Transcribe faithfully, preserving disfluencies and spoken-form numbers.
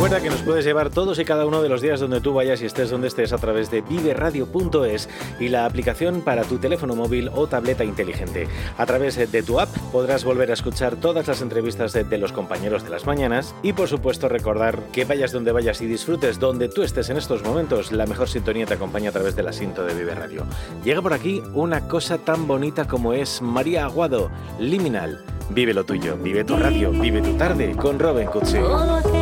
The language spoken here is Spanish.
Recuerda que nos puedes llevar todos y cada uno de los días donde tú vayas y estés donde estés a través de vive radio punto es y la aplicación para tu teléfono móvil o tableta inteligente. A través de tu app podrás volver a escuchar todas las entrevistas de, de los compañeros de las mañanas y, por supuesto, recordar que vayas donde vayas y disfrutes donde tú estés en estos momentos. La mejor sintonía te acompaña a través de la cinta de Vive Radio. Llega por aquí una cosa tan bonita como es María Aguado, Liminal. Vive lo tuyo, vive tu radio, vive tu tarde con Robin Cutsi.